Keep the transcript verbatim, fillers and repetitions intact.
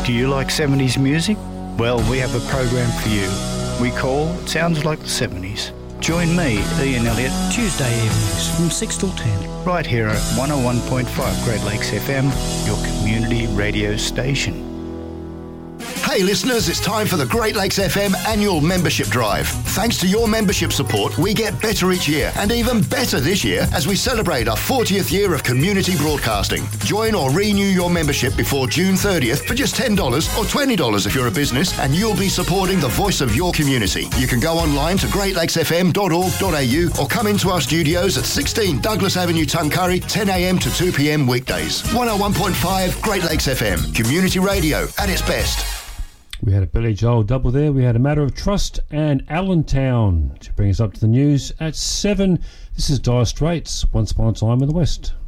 Do you like seventies music? Well, we have a program for you. We call Sounds Like the seventies. Join me, Ian Elliott, Tuesday evenings from six till ten. right here at one oh one point five Great Lakes F M, your community radio station. Hey listeners, it's time for the Great Lakes F M annual membership drive. Thanks to your membership support, we get better each year, and even better this year as we celebrate our fortieth year of community broadcasting. Join or renew your membership before June thirtieth for just ten dollars or twenty dollars if you're a business, and you'll be supporting the voice of your community. You can go online to great lakes f m dot org dot a u or come into our studios at sixteen Douglas Avenue, Tuncurry, ten a m to two p m weekdays. one oh one point five Great Lakes F M, community radio at its best. We had a Billy Joel double there. We had A Matter of Trust and Allentown to bring us up to the news at seven. This is Dire Straits, Once Upon a Time in the West.